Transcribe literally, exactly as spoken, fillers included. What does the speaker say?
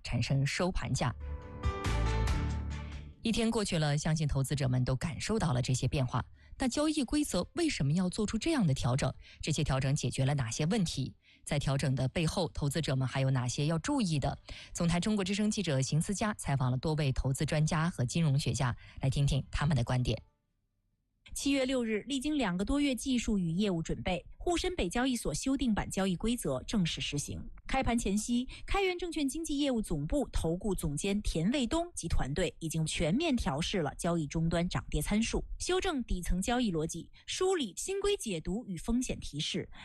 产生收盘价。一天过去了，相信投资者们都感受到了这些变化。但交易规则为什么要做出这样的调整？这些调整解决了哪些问题？在调整的背后，投资者们还有哪些要注意的？总台中国之声记者邢思佳采访了多位投资专家和金融学家，来听听他们的观点。 七月六日，历经两个多月技术与业务准备，沪深北交易所修订版交易规则正式实行。开盘前夕，开源证券经纪业务总部投顾总监田卫东及团队已经全面调试了交易终端涨跌参数，修正底层交易逻辑，梳理新规解读与风险提示，